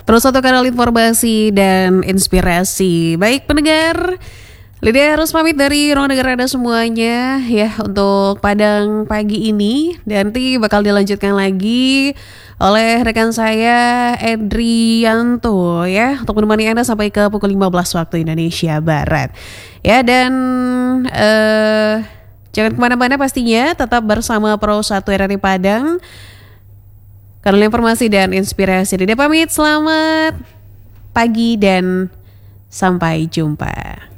Terus satu kanal informasi dan inspirasi. Baik pendengar, Lydia harus pamit dari ruang dengar Anda semuanya ya untuk Padang pagi ini. Dan nanti bakal dilanjutkan lagi oleh rekan saya Edrianto ya untuk menemani Anda sampai ke pukul 15 waktu Indonesia Barat. Ya dan jangan kemana-mana pastinya, tetap bersama Pro 1 RRI Padang. Kanal informasi dan inspirasi. Lydia pamit, selamat pagi dan sampai jumpa.